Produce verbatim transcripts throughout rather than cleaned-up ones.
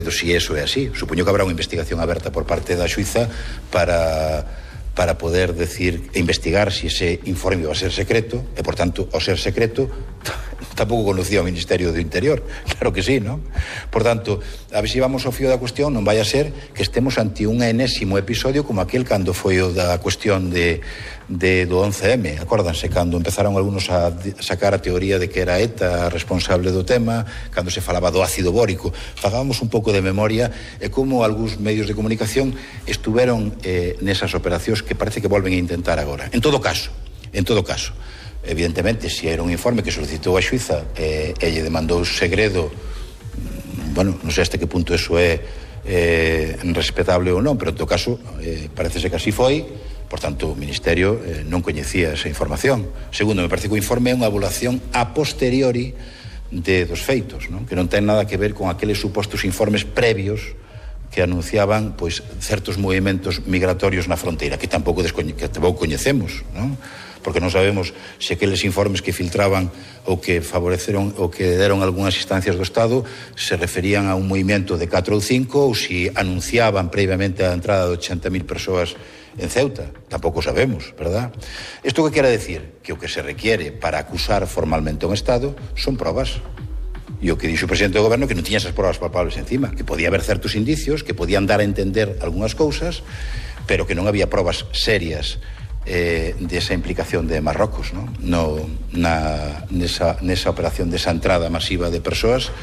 si eso é así. Supoño que habrá unha investigación aberta por parte da xuíza para, para poder decir e investigar se ese informe va a ser secreto e, por tanto, ao ser secreto tampouco conocía o Ministerio do Interior. Claro que sí, non? Por tanto, a ver se vamos ao fío da cuestión, non vai a ser que estemos ante un enésimo episodio como aquel cando foi o da cuestión de, de do once eme. Acórdanse, cando empezaron algunos a sacar a teoría de que era ETA responsable do tema, cando se falaba do ácido bórico. Fagábamos un pouco de memoria e como algúns medios de comunicación estuveron eh, nesas operacións que parece que volven a intentar agora. En todo caso, en todo caso, evidentemente, se era un informe que solicitou a xuíza e eh, lle demandou segredo, bueno, non sei hasta que punto eso é eh, respetable ou non, pero en todo caso eh, parecese que así foi. Por tanto, o Ministerio eh, non coñecía esa información. Segundo, me parece que o informe é unha evaluación a posteriori de dos feitos, non? Que non ten nada que ver con aqueles supostos informes previos que anunciaban pois certos movimentos migratorios na fronteira, que tampouco, descoñe, que tampouco coñecemos, non? Porque non sabemos se aqueles informes que filtraban ou que favoreceron ou que deron algunhas instancias do Estado se referían a un movimento de catro ou cinco ou se anunciaban previamente a entrada de ochenta mil persoas en Ceuta. Tampouco sabemos, verdad? Isto que quere decir? Que o que se requiere para acusar formalmente a un Estado son probas. E o que dixo o presidente do goberno que non tiña esas probas palpables encima, que podía haber certos indicios, que podían dar a entender algunhas cousas, pero que non había probas serias eh, desa implicación de Marrocos, ¿no? No, na, nesa, nesa operación desa entrada masiva de persoas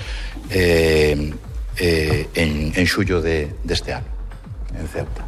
eh, eh, en, en xullo de, deste ano, en Ceuta.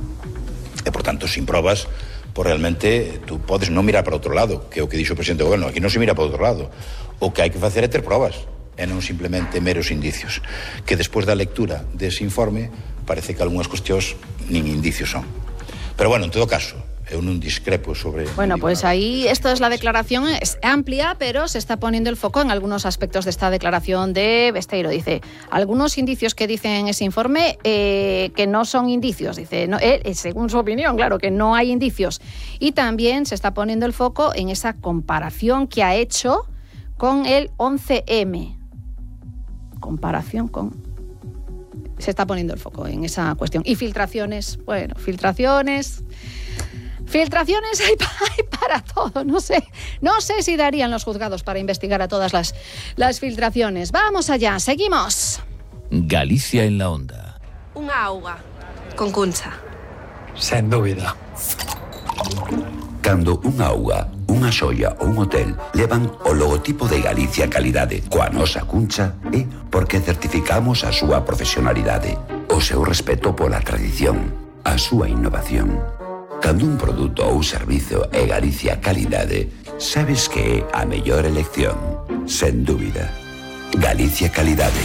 E, por tanto, sin probas, pues realmente tú podes non mirar para outro lado, que é o que dixo o presidente do goberno. Aquí non se mira para outro lado. O que hai que facer é ter probas, e non simplemente meros indicios, que despois da lectura dese informe parece que algunhas cuestións nin indicios son. Pero bueno, en todo caso, eu non discrepo sobre... Bueno, pues ahí esto es la declaración, es amplia, pero se está poniendo el foco en algunos aspectos de esta declaración de Besteiro. Dice, algunos indicios que dicen en ese informe eh, que no son indicios. Dice, no, eh, según su opinión, claro, que no hay indicios. Y también se está poniendo el foco en esa comparación que ha hecho con el once eme. Comparación con... Se está poniendo el foco en esa cuestión. Y filtraciones, bueno, filtraciones... Filtraciones hay, hay para todo, no sé, no sé si darían los juzgados para investigar a todas las, las filtraciones. Vamos allá, seguimos. Galicia en la onda. Unha auga con cuncha. Sen dúbida. Cando unha auga, unha xoia ou un hotel levan o logotipo de Galicia Calidade coa nosa cuncha é porque certificamos a súa profesionalidade, o seu respeto pola tradición, a súa innovación. Cando un produto ou servizo é Galicia Calidade, sabes que é a mellor elección, sen dúbida. Galicia Calidade.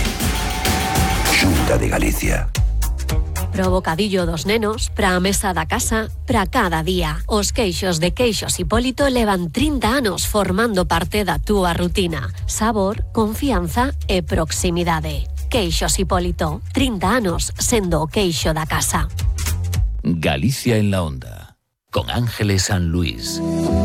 Xunta de Galicia. Pro bocadillo dos nenos, pra a mesa da casa, pra cada día. Os queixos de Queixos Hipólito levan trinta anos formando parte da túa rutina. Sabor, confianza e proximidade. Queixos Hipólito, trinta anos sendo o queixo da casa. Galicia en la onda, con Ángeles San Luis.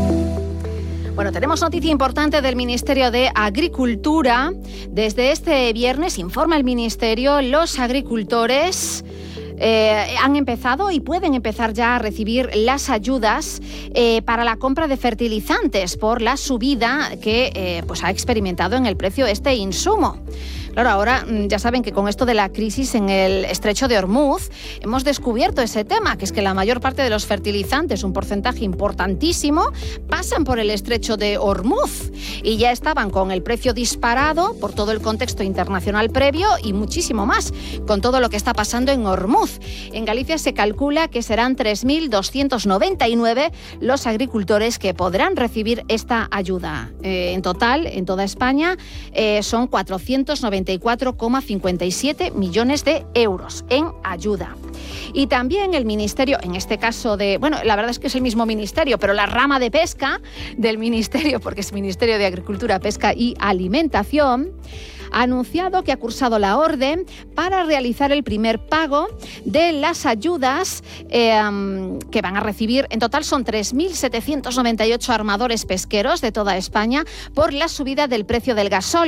Bueno, tenemos noticia importante del Ministerio de Agricultura. Desde este viernes, informa el Ministerio, los agricultores eh, han empezado y pueden empezar ya a recibir las ayudas eh, para la compra de fertilizantes por la subida que eh, pues ha experimentado en el precio este insumo. Claro, ahora ya saben que con esto de la crisis en el estrecho de Hormuz hemos descubierto ese tema, que es que la mayor parte de los fertilizantes, un porcentaje importantísimo, pasan por el estrecho de Hormuz y ya estaban con el precio disparado por todo el contexto internacional previo y muchísimo más con todo lo que está pasando en Hormuz. En Galicia se calcula que serán tres mil doscientos noventa y nueve los agricultores que podrán recibir esta ayuda. Eh, en total, en toda España, eh, son cuatrocientos noventa y cuatro coma cincuenta y siete millones de euros en ayuda. Y también el Ministerio, en este caso de... Bueno, la verdad es que es el mismo ministerio, pero la rama de pesca del Ministerio, porque es Ministerio de Agricultura, Pesca y Alimentación, ha anunciado que ha cursado la orden para realizar el primer pago de las ayudas eh, que van a recibir. En total son tres mil setecientos noventa y ocho armadores pesqueros de toda España por la subida del precio del gasóleo.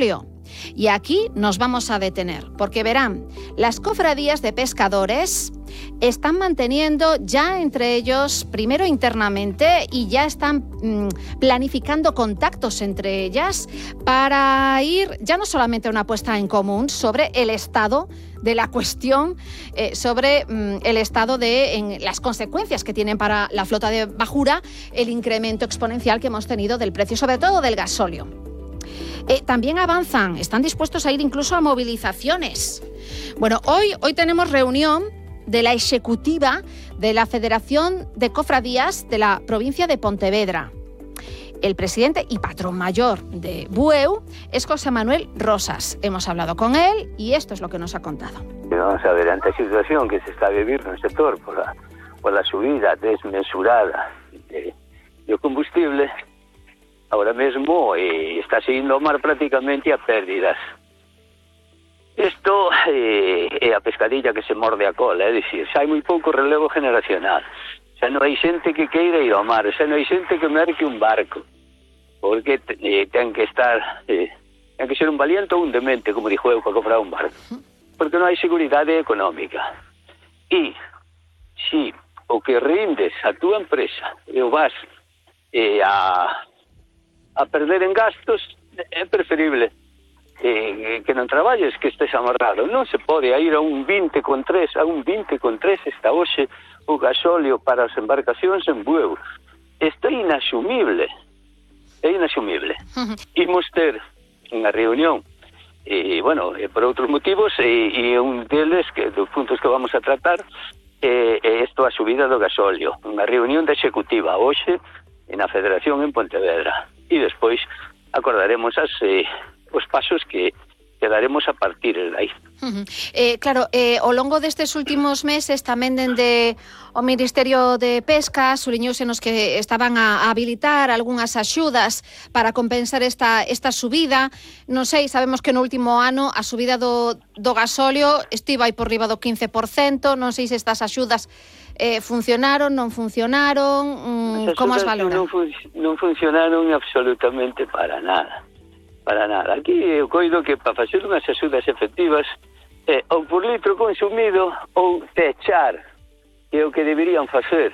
Y aquí nos vamos a detener, porque verán, las cofradías de pescadores están manteniendo ya entre ellos, primero internamente, y ya están mmm, planificando contactos entre ellas para ir ya no solamente a una puesta en común sobre el estado de la cuestión, eh, sobre mmm, el estado de en, las consecuencias que tienen para la flota de bajura el incremento exponencial que hemos tenido del precio, sobre todo del gasóleo. Eh, también avanzan, están dispuestos a ir incluso a movilizaciones. Bueno, hoy, hoy tenemos reunión de la ejecutiva de la Federación de Cofradías de la provincia de Pontevedra. El presidente y patrón mayor de Bueu es José Manuel Rosas. Hemos hablado con él y esto es lo que nos ha contado. Vamos a ver, ante la situación que se está viviendo en el sector por la, por la subida desmesurada de, de combustible, ahora mesmo eh, está seguindo o mar prácticamente a pérdidas. Isto eh, é a pescadilla que se morde a cola, é dicir, xa hai moi pouco relevo generacional, xa non hai xente que queira ir ao mar, xa non hai xente que merque un barco, porque eh, ten que estar, eh, ten que ser un valiente ou un demente, como dixo eu, para comprar un barco, porque non hai seguridade económica. E, si o que rindes a túa empresa e o vas eh, a, a perder en gastos, é preferible Eh, que non traballes, que estés amarrado. Non se pode ir a un vinte con tres, a un vinte con tres está hoxe o gasóleo para as embarcacións en Bueu. Isto é inasumible. É inasumible. Uh-huh. Imos ter unha reunión, e, bueno, e por outros motivos, e, e un deles, que dos puntos que vamos a tratar, é, é isto a subida do gasóleo. Unha reunión de executiva hoxe na Federación en Pontevedra. E despois acordaremos as... Eh, os pasos que, que daremos a partir de aí. Uh-huh. Eh, claro, eh, ao longo destes últimos meses tamén dende o Ministerio de Pesca suliñouse nos que estaban a, a habilitar algunhas axudas para compensar esta, esta subida. Non sei, sabemos que no último ano a subida do, do gasóleo estivo aí por riba do quince por cento, non sei se estas axudas eh, funcionaron, non funcionaron, mm, como as valoran? Non, fun- non funcionaron absolutamente para nada. Para nada. Aquí eu coido que para facer unhas axudas efectivas é ou por litro consumido ou techar, que é o que deberían facer,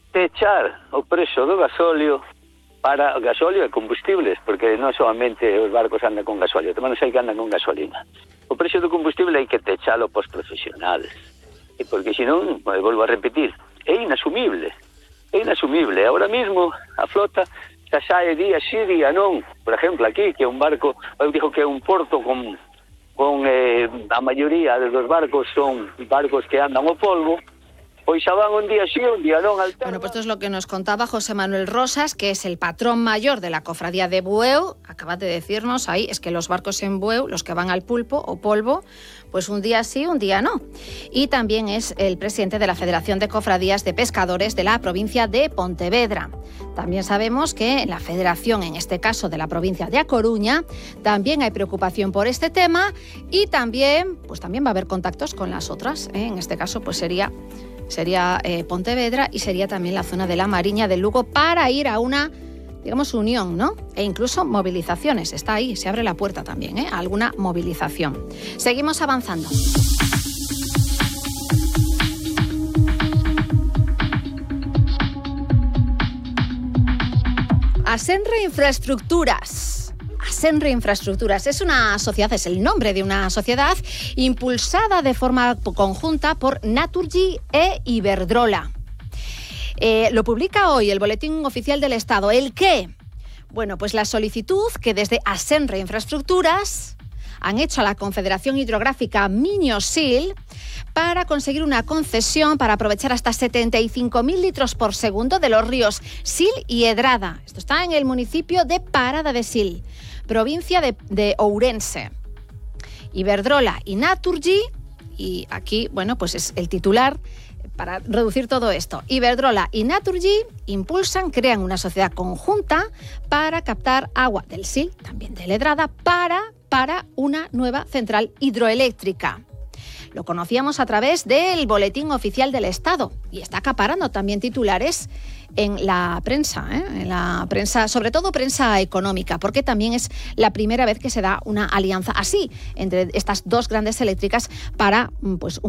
techar o preço do gasóleo para o gasóleo e combustibles, porque non solamente os barcos andan con gasóleo, tamén sei que andan con gasolina. O preço do combustible hai que techalo pos profesionales, e porque senón, volvo a repetir, é inasumible, é inasumible. Ahora mismo a flota xa sae día sí, día non. Por exemplo, aquí, que é un barco, eu digo que é un porto con, con eh, a maioría dos barcos son barcos que andan ao polvo, pois xa van un día sí, un día non. Alterna. Bueno, pues esto es lo que nos contaba José Manuel Rosas, que es el patrón mayor de la cofradía de Bueu. Acaba de decirnos ahí, es que los barcos en Bueu, los que van al pulpo o polvo, pues un día sí, un día no. Y también es el presidente de la Federación de Cofradías de Pescadores de la provincia de Pontevedra. También sabemos que en la federación, en este caso de la provincia de A Coruña, también hay preocupación por este tema y también, pues también va a haber contactos con las otras, ¿eh? En este caso pues sería, sería eh, Pontevedra y sería también la zona de la Mariña del Lugo para ir a una, digamos, unión, ¿no? E incluso movilizaciones. Está ahí, se abre la puerta también, ¿eh? A alguna movilización. Seguimos avanzando. Asenre Infraestructuras. Asenre Infraestructuras es una sociedad, es el nombre de una sociedad impulsada de forma conjunta por Naturgy e Iberdrola. Eh, lo publica hoy el Boletín Oficial del Estado. ¿El qué? Bueno, pues la solicitud que desde Asenre Infraestructuras han hecho a la Confederación Hidrográfica Miño-Sil para conseguir una concesión para aprovechar hasta setenta y cinco mil litros por segundo de los ríos Sil y Edrada. Esto está en el municipio de Parada de Sil, provincia de, de Ourense. Iberdrola y Naturgy, y aquí, bueno, pues es el titular para reducir todo esto. Iberdrola y Naturgy impulsan, crean una sociedad conjunta para captar agua del Sil, también de Edrada, para, para una nueva central hidroeléctrica. Lo conocíamos a través del Boletín Oficial del Estado y está acaparando también titulares en la prensa, ¿eh? en la prensa, sobre todo prensa económica, porque también es la primera vez que se da una alianza así entre estas dos grandes eléctricas para pues un